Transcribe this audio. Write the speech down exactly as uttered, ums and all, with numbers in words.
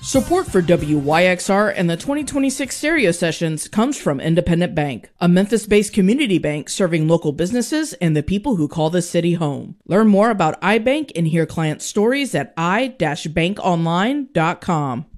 Support for W Y X R and the twenty twenty-six Stereo Sessions comes from Independent Bank, a Memphis-based community bank serving local businesses and the people who call the city home. Learn more about iBank and hear client stories at i dash bank online dot com.